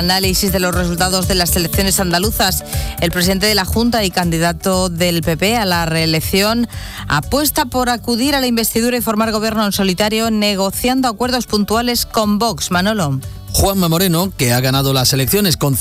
Análisis de los resultados de las elecciones andaluzas. El presidente de la Junta y candidato del PP a la reelección apuesta por acudir a la investidura y formar gobierno en solitario, negociando acuerdos puntuales con Vox. Manolo. Juanma Moreno, que ha ganado las elecciones con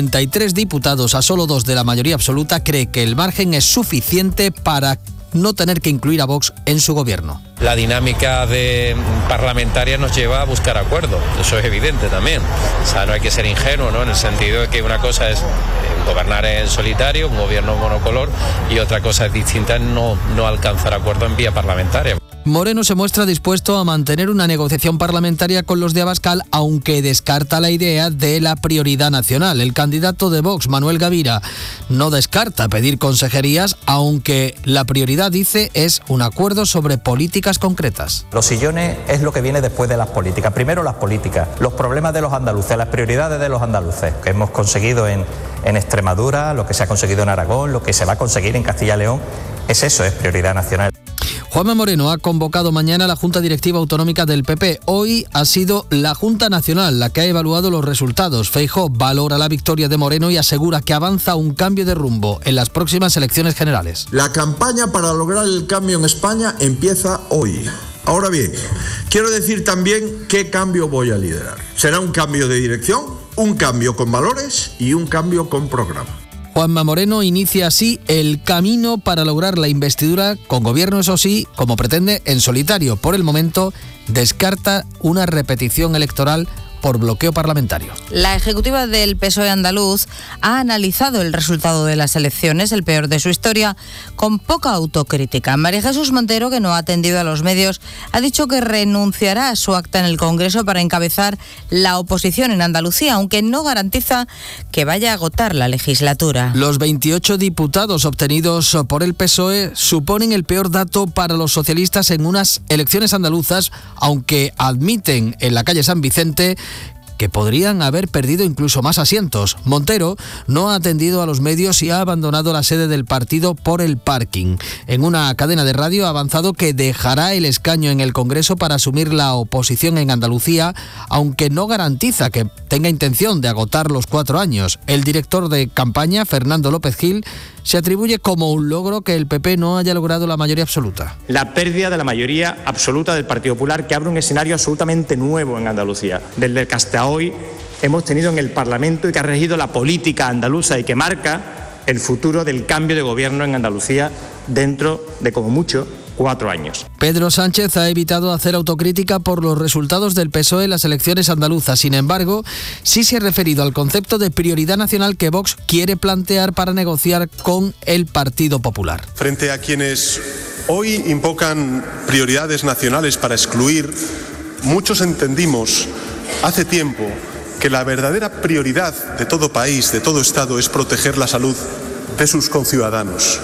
53 diputados a solo 2 de la mayoría absoluta, cree que el margen es suficiente para no tener que incluir a Vox en su gobierno. La dinámica parlamentaria nos lleva a buscar acuerdos, eso es evidente también. O sea, no hay que ser ingenuo, ¿no? En el sentido de que una cosa es gobernar en solitario, un gobierno monocolor, y otra cosa es distinta, no alcanzar acuerdo en vía parlamentaria. Moreno se muestra dispuesto a mantener una negociación parlamentaria con los de Abascal, aunque descarta la idea de la prioridad nacional. El candidato de Vox, Manuel Gavira, no descarta pedir consejerías, aunque la prioridad, dice, es un acuerdo sobre políticas concretas. Los sillones es lo que viene después de las políticas. Primero las políticas, los problemas de los andaluces, las prioridades de los andaluces, que hemos conseguido en Extremadura, lo que se ha conseguido en Aragón, lo que se va a conseguir en Castilla y León, es prioridad nacional. Juanma Moreno ha convocado mañana la Junta Directiva Autonómica del PP. Hoy ha sido la Junta Nacional la que ha evaluado los resultados. Feijóo valora la victoria de Moreno y asegura que avanza un cambio de rumbo en las próximas elecciones generales. La campaña para lograr el cambio en España empieza hoy. Ahora bien, quiero decir también qué cambio voy a liderar. Será un cambio de dirección, un cambio con valores y un cambio con programa. Juanma Moreno inicia así el camino para lograr la investidura con gobierno, eso sí, como pretende, en solitario. Por el momento, descarta una repetición electoral por bloqueo parlamentario. La ejecutiva del PSOE andaluz ha analizado el resultado de las elecciones, el peor de su historia, con poca autocrítica. María Jesús Montero, que no ha atendido a los medios, ha dicho que renunciará a su acta en el Congreso para encabezar la oposición en Andalucía, aunque no garantiza que vaya a agotar la legislatura. Los 28 diputados obtenidos por el PSOE suponen el peor dato para los socialistas en unas elecciones andaluzas, aunque admiten en la calle San Vicente que podrían haber perdido incluso más asientos. Montero no ha atendido a los medios y ha abandonado la sede del partido por el parking. En una cadena de radio ha avanzado que dejará el escaño en el Congreso para asumir la oposición en Andalucía, aunque no garantiza que tenga intención de agotar los 4 años. El director de campaña, Fernando López Gil, se atribuye como un logro que el PP no haya logrado la mayoría absoluta. La pérdida de la mayoría absoluta del Partido Popular, que abre un escenario absolutamente nuevo en Andalucía, desde que hasta hoy hemos tenido en el Parlamento y que ha regido la política andaluza y que marca el futuro del cambio de gobierno en Andalucía dentro de, como mucho, 4 años. Pedro Sánchez ha evitado hacer autocrítica por los resultados del PSOE en las elecciones andaluzas. Sin embargo, sí se ha referido al concepto de prioridad nacional que Vox quiere plantear para negociar con el Partido Popular. Frente a quienes hoy invocan prioridades nacionales para excluir, muchos entendimos hace tiempo que la verdadera prioridad de todo país, de todo Estado, es proteger la salud de sus conciudadanos.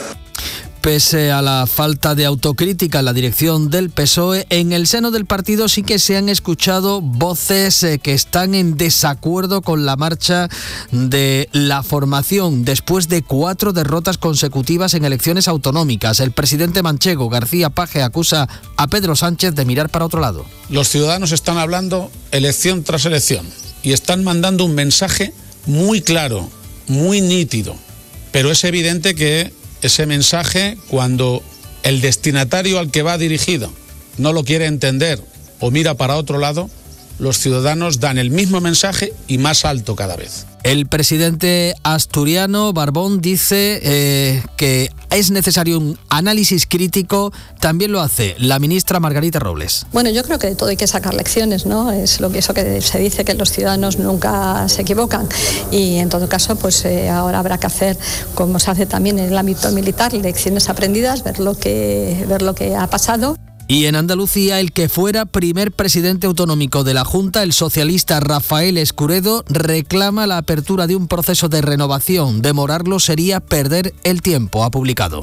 Pese a la falta de autocrítica en la dirección del PSOE, en el seno del partido sí que se han escuchado voces que están en desacuerdo con la marcha de la formación después de 4 derrotas consecutivas en elecciones autonómicas. El presidente manchego, García Page, acusa a Pedro Sánchez de mirar para otro lado. Los ciudadanos están hablando elección tras elección y están mandando un mensaje muy claro, muy nítido, pero es evidente que ese mensaje, cuando el destinatario al que va dirigido no lo quiere entender o mira para otro lado, los ciudadanos dan el mismo mensaje y más alto cada vez. El presidente asturiano, Barbón, dice que es necesario un análisis crítico. También lo hace la ministra Margarita Robles. Bueno, yo creo que de todo hay que sacar lecciones, ¿no? Es lo que eso que se dice, que los ciudadanos nunca se equivocan. Y en todo caso, pues ahora habrá que hacer, como se hace también en el ámbito militar, lecciones aprendidas, ver lo que ha pasado. Y en Andalucía, el que fuera primer presidente autonómico de la Junta, el socialista Rafael Escuredo, reclama la apertura de un proceso de renovación. Demorarlo sería perder el tiempo, ha publicado.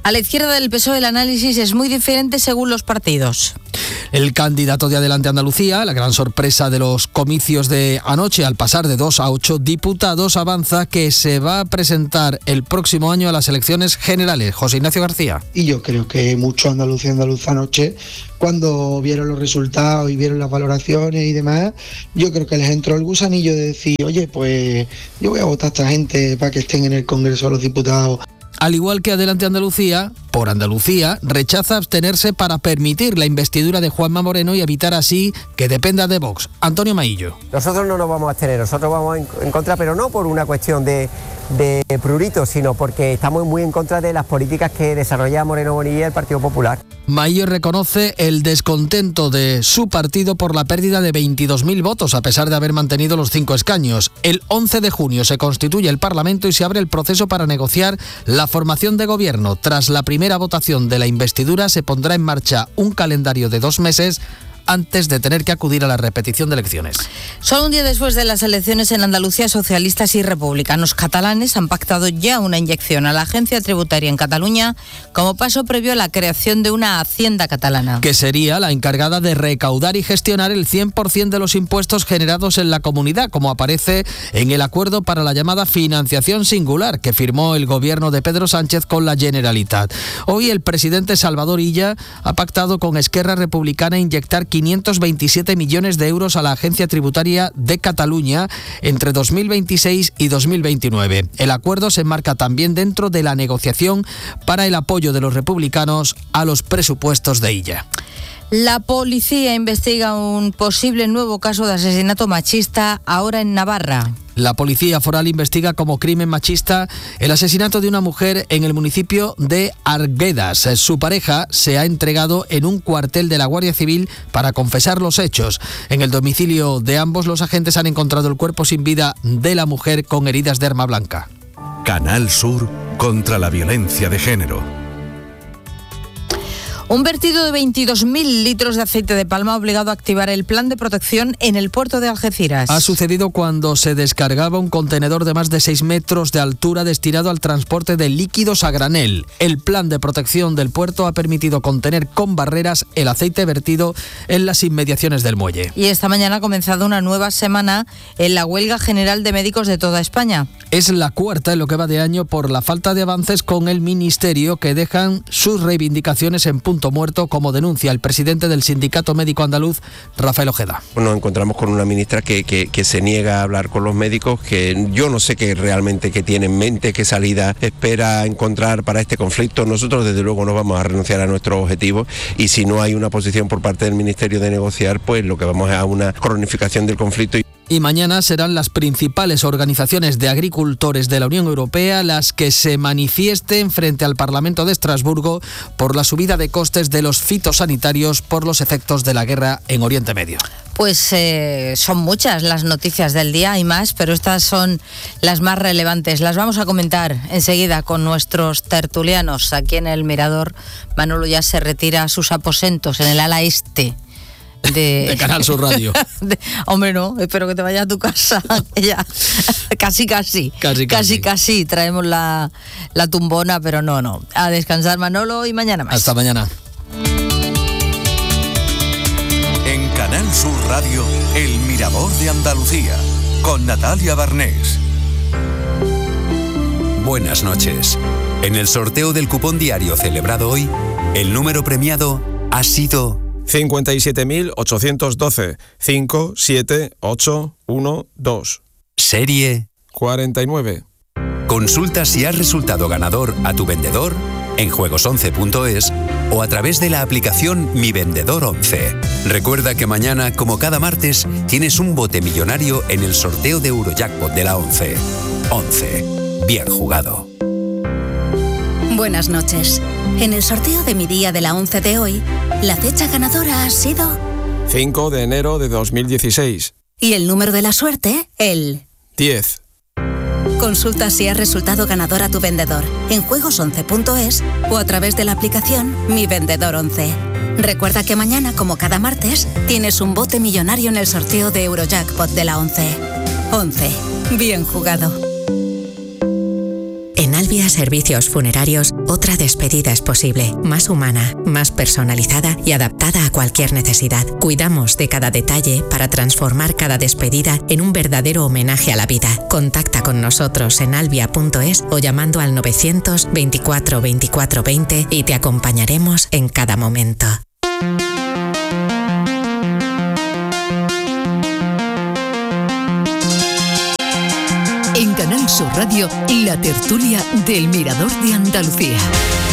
A la izquierda del PSOE el análisis es muy diferente según los partidos. El candidato de Adelante Andalucía, la gran sorpresa de los comicios de anoche, al pasar de 2 a 8 diputados, avanza que se va a presentar el próximo año a las elecciones generales. José Ignacio García. Y yo creo que muchos andaluces y andaluzas anoche, cuando vieron los resultados y vieron las valoraciones y demás, yo creo que les entró el gusanillo de decir, oye, pues yo voy a votar a esta gente para que estén en el Congreso de los Diputados. Al igual que Adelante Andalucía, por Andalucía, rechaza abstenerse para permitir la investidura de Juanma Moreno y evitar así que dependa de Vox. Antonio Maillo. Nosotros no nos vamos a abstener, nosotros vamos en contra, pero no por una cuestión de prurito, sino porque estamos muy en contra de las políticas que desarrolla Moreno Bonilla y el Partido Popular. Maillo reconoce el descontento de su partido por la pérdida de 22.000 votos, a pesar de haber mantenido los 5 escaños. El 11 de junio se constituye el Parlamento y se abre el proceso para negociar la formación de gobierno. Tras la primera votación de la investidura se pondrá en marcha un calendario de 2 meses antes de tener que acudir a la repetición de elecciones. Solo un día después de las elecciones en Andalucía, socialistas y republicanos catalanes han pactado ya una inyección a la agencia tributaria en Cataluña como paso previo a la creación de una hacienda catalana. Que sería la encargada de recaudar y gestionar el 100% de los impuestos generados en la comunidad, como aparece en el acuerdo para la llamada financiación singular que firmó el gobierno de Pedro Sánchez con la Generalitat. Hoy el presidente Salvador Illa ha pactado con Esquerra Republicana inyectar 527 millones de euros a la Agencia Tributaria de Cataluña entre 2026 y 2029. El acuerdo se enmarca también dentro de la negociación para el apoyo de los republicanos a los presupuestos de Illa. La policía investiga un posible nuevo caso de asesinato machista ahora en Navarra. La policía foral investiga como crimen machista el asesinato de una mujer en el municipio de Arguedas. Su pareja se ha entregado en un cuartel de la Guardia Civil para confesar los hechos. En el domicilio de ambos, los agentes han encontrado el cuerpo sin vida de la mujer con heridas de arma blanca. Canal Sur contra la violencia de género. Un vertido de 22.000 litros de aceite de palma ha obligado a activar el plan de protección en el puerto de Algeciras. Ha sucedido cuando se descargaba un contenedor de más de 6 metros de altura destinado al transporte de líquidos a granel. El plan de protección del puerto ha permitido contener con barreras el aceite vertido en las inmediaciones del muelle. Y esta mañana ha comenzado una nueva semana en la huelga general de médicos de toda España. Es la cuarta en lo que va de año por la falta de avances con el Ministerio, que dejan sus reivindicaciones en punto muerto, como denuncia el presidente del Sindicato Médico Andaluz, Rafael Ojeda. Nos encontramos con una ministra que se niega a hablar con los médicos, que yo no sé qué realmente qué tiene en mente, qué salida espera encontrar para este conflicto. Nosotros desde luego no vamos a renunciar a nuestros objetivos, y si no hay una posición por parte del Ministerio de negociar, pues lo que vamos es a una cronificación del conflicto. Y mañana serán las principales organizaciones de agricultores de la Unión Europea las que se manifiesten frente al Parlamento de Estrasburgo por la subida de costes de los fitosanitarios por los efectos de la guerra en Oriente Medio. Pues son muchas las noticias del día, hay más, pero estas son las más relevantes. Las vamos a comentar enseguida con nuestros tertulianos. Aquí en el Mirador, Manolo ya se retira a sus aposentos en el ala este de Canal Sur Radio. Hombre, no, espero que te vayas a tu casa. Ya, casi. Traemos la tumbona, pero no. A descansar, Manolo, y mañana más. Hasta mañana. En Canal Sur Radio, El Mirador de Andalucía, con Natalia Barnés. Buenas noches. En el sorteo del cupón diario celebrado hoy, el número premiado ha sido 57.812 57812. Serie 49. Consulta si has resultado ganador a tu vendedor en juegos11.es o a través de la aplicación Mi Vendedor 11. Recuerda que mañana, como cada martes, tienes un bote millonario en el sorteo de Eurojackpot de la 11. 11. Bien jugado. Buenas noches. En el sorteo de mi día de la 11 de hoy, la fecha ganadora ha sido 5 de enero de 2016. Y el número de la suerte, el 10. Consulta si has resultado ganador a tu vendedor en juegos11.es o a través de la aplicación Mi Vendedor 11. Recuerda que mañana, como cada martes, tienes un bote millonario en el sorteo de Eurojackpot de la 11. 11. Bien jugado. En Albia Servicios Funerarios, otra despedida es posible, más humana, más personalizada y adaptada a cualquier necesidad. Cuidamos de cada detalle para transformar cada despedida en un verdadero homenaje a la vida. Contacta con nosotros en albia.es o llamando al 924 24 20 y te acompañaremos en cada momento. En Canal Sur Radio, la tertulia del Mirador de Andalucía.